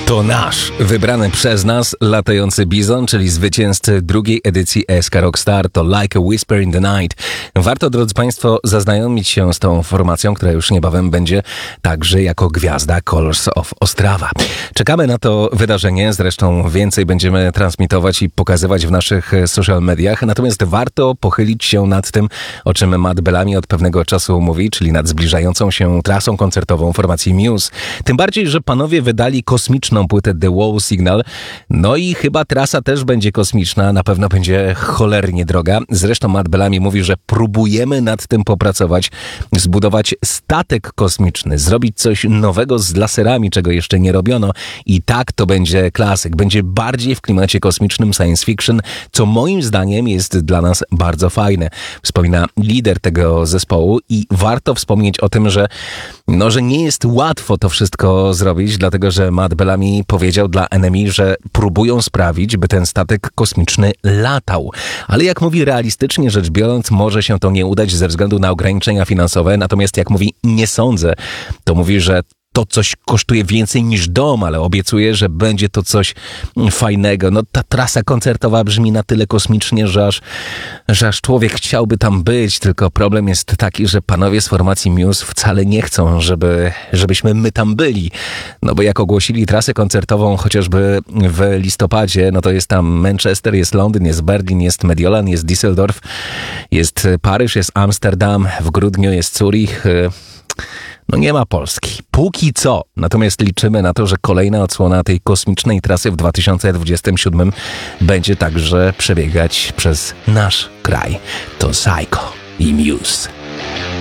To nasz, wybrany przez nas, latający bizon, czyli zwycięzcy drugiej edycji ESK Rockstar, to Like a Whisper in the Night. Warto, drodzy Państwo, zaznajomić się z tą formacją, która już niebawem będzie także jako gwiazda Colors of Ostrawa. Czekamy na to wydarzenie, zresztą więcej będziemy transmitować i pokazywać w naszych social mediach, natomiast warto pochylić się nad tym, o czym Matt Bellamy od pewnego czasu mówi, czyli nad zbliżającą się trasą koncertową formacji Muse. Tym bardziej, że panowie wydali kosmiczną płytę The Wow Signal, no i chyba trasa też będzie kosmiczna, na pewno będzie cholernie droga. Zresztą Matt Bellamy mówi, że próbujemy nad tym popracować, zbudować statek kosmiczny, zrobić coś nowego z laserami, czego jeszcze nie robiono i tak to będzie klasyk, będzie bardziej w klimacie kosmicznym science fiction, co moim zdaniem jest dla nas bardzo fajne. Wspomina lider tego zespołu i warto wspomnieć o tym, że nie jest łatwo to wszystko zrobić, dlatego że Matt Bellamy powiedział dla NME, że próbują sprawić, by ten statek kosmiczny latał. Ale jak mówi, realistycznie rzecz biorąc, może się to nie udać ze względu na ograniczenia finansowe, natomiast jak mówi, nie sądzę, to mówi, że to coś kosztuje więcej niż dom, ale obiecuje, że będzie to coś fajnego. No ta trasa koncertowa brzmi na tyle kosmicznie, że aż człowiek chciałby tam być, tylko problem jest taki, że panowie z formacji Muse wcale nie chcą, żebyśmy my tam byli. No bo jak ogłosili trasę koncertową chociażby w listopadzie, no to jest tam Manchester, jest Londyn, jest Berlin, jest Mediolan, jest Düsseldorf, jest Paryż, jest Amsterdam, w grudniu jest Zurich. No nie ma Polski. Póki co. Natomiast liczymy na to, że kolejna odsłona tej kosmicznej trasy w 2027 będzie także przebiegać przez nasz kraj. To Psycho i Muse.